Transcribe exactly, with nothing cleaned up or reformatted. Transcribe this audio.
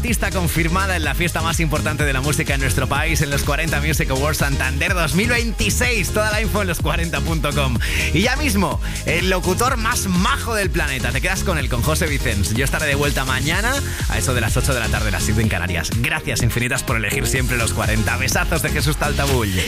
artista confirmada en la fiesta más importante de la música en nuestro país, en los cuarenta Music Awards Santander dos mil veintiséis. Toda la info en los cuarenta punto com. Y ya mismo, el locutor más majo del planeta. Te quedas con él, con José Vicens. Yo estaré de vuelta mañana a eso de las ocho de la tarde, las siete en Canarias. Gracias infinitas por elegir siempre los cuarenta. Besazos de Jesús Taltabull.